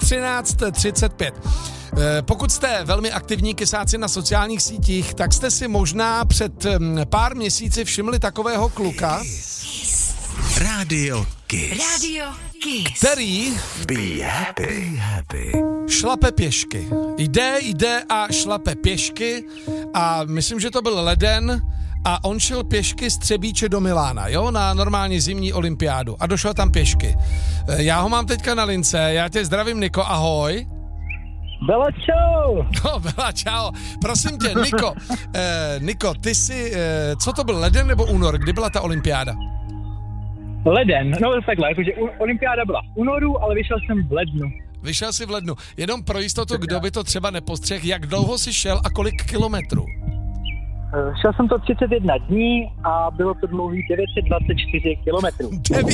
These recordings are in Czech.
13:35. Pokud jste velmi aktivní kysáci na sociálních sítích, tak jste si možná před pár měsíci všimli takového kluka, Radio Kiss. Radio Kiss. který Be happy. šlape pěšky. Jde a šlape pěšky a myslím, že to byl leden a on šel pěšky z Třebíče do Milána, jo, na normální zimní olympiádu a došel tam pěšky. Já ho mám teďka na lince, já tě zdravím, Niko, ahoj. Bela čau! No, Bela, čau. Prosím tě, Niko, ty jsi, co to byl, leden nebo únor, kdy byla ta olympiáda? Leden, no takhle, jakože olympiáda byla v únoru, ale vyšel jsem v lednu. Vyšel jsi v lednu. Jenom pro jistotu, kdo by to třeba nepostřehl, jak dlouho jsi šel a kolik kilometrů? Šel jsem to 31 dní a bylo to dlouhý 924 kilometrů.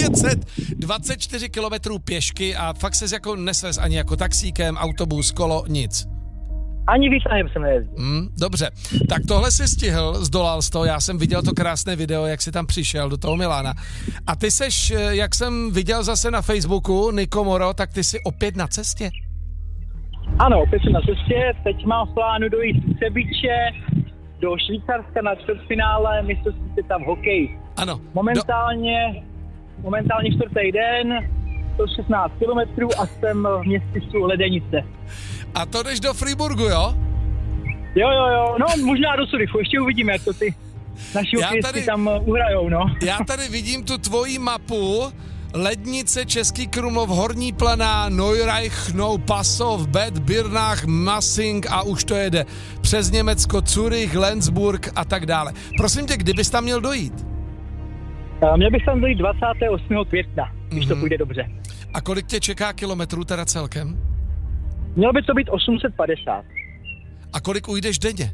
924 kilometrů pěšky a fakt ses jako nesvez ani jako taxíkem, autobus, kolo, nic. Ani výtahem jsem nejezdil. Dobře, tak tohle si stihl, zdolal jsi to, já jsem viděl to krásné video, jak jsi tam přišel do toho Milána. A ty seš, jak jsem viděl zase na Facebooku, Niko Moro, tak ty jsi opět na cestě? Ano, opět jsem na cestě, teď mám v plánu dojít z Třebíče do Švýcarska na čtvrtfinále mistrovství světa v hokeji. Ano. Momentálně čtvrtý den, 116 kilometrů a jsem v městysu Ledenice. A to jdeš do Freiburgu, jo? Jo, no možná do Curychu, ještě uvidíme, jak to ty naši hokejisti tam uhrajou, no. Já tady vidím tu tvoji mapu, Lednice, Český Krumlov, Horní Planá, Neureich, Passov, Bad Birnach, Massing a už to jede přes Německo, Zurich, Lenzburg a tak dále. Prosím tě, kdy bys tam měl dojít? Měl bych tam dojít 28. května, když to půjde dobře. A kolik tě čeká kilometrů teda celkem? Mělo by to být 850. A kolik ujdeš denně?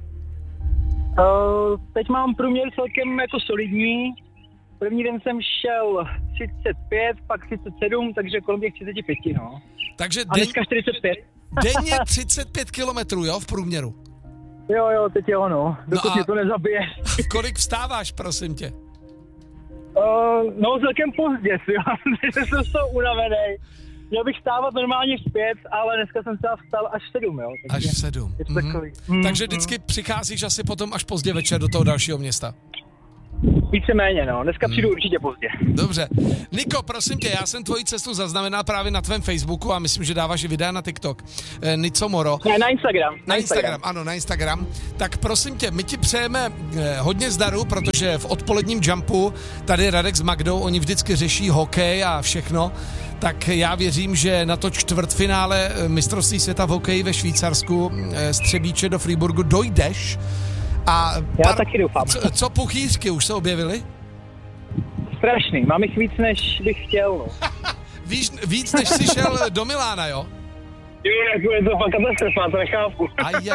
Teď mám průměr celkem jako solidní. První den jsem šel 35, pak 37, takže kolem těch 35, no. Takže a dneska 45. Denně 35 kilometrů, jo, v průměru? Jo, teď je ono. Dokud mě to nezabije. Kolik vstáváš, prosím tě? No, celkem pozdě, jo. Jsem z toho unavený. Měl bych stávat normálně v 5, ale dneska jsem třeba vstal až v 7, jo. Takže až v 7. Takže vždycky přicházíš asi potom až pozdě večer do toho dalšího města. Víceméně, no. Dneska přijdu určitě pozdě. Dobře. Niko, prosím tě, já jsem tvoji cestu zaznamenal právě na tvém Facebooku a myslím, že dáváš i videa na TikTok. Nico Moro. Ne, na Instagram. Na Instagram. Tak prosím tě, my ti přejeme hodně zdaru, protože v odpoledním jumpu tady Radek s Magdou, oni vždycky řeší hokej a všechno. Tak já věřím, že na to čtvrtfinále mistrovství světa v hokeji ve Švýcarsku z Třebíče do Freiburgu dojdeš. A já taky doufám. Co puchýřky už se objevily? Strašný, mám jich víc, než bych chtěl. No. víc, než jsi šel do Milána, jo? Jo, jako je to fakt katastrofa, to nechápu.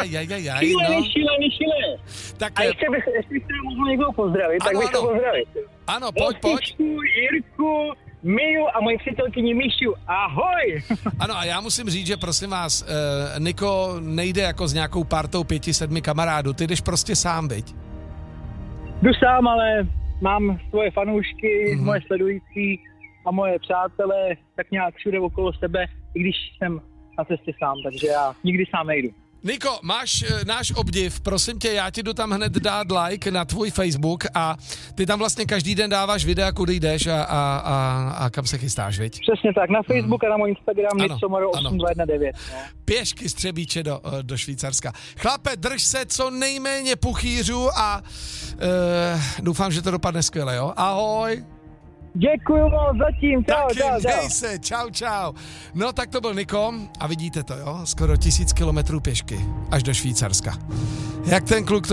Šílený. Tak, a ještě bych mohl někoho pozdravit, tak bych to pozdravit. Ano, pojď. Jirku, Miju a moji přítelkyni Míšu. Ahoj! Ano, a já musím říct, že prosím vás, Niko nejde jako s nějakou partou 5-7 kamarádů, ty jdeš prostě sám, viď? Jdu sám, ale mám svoje fanoušky, moje sledující a moje přátelé tak nějak všude okolo sebe, i když jsem na cestě sám, takže já nikdy sám nejdu. Niko, máš náš obdiv, prosím tě, já ti jdu tam hned dát like na tvůj Facebook a ty tam vlastně každý den dáváš videa, kudy jdeš a kam se chystáš, viď? Přesně tak, na Facebook a na můj Instagram nicomoro8219. No. Pěšky z Třebíče do Švýcarska. Chlape, drž se co nejméně puchýřů a doufám, že to dopadne skvěle, jo? Ahoj! Děkuju moc zatím, čau. Dej se, čau. No tak to byl Niko a vidíte to, jo, skoro 1000 kilometrů pěšky až do Švýcarska. Jak ten kluk to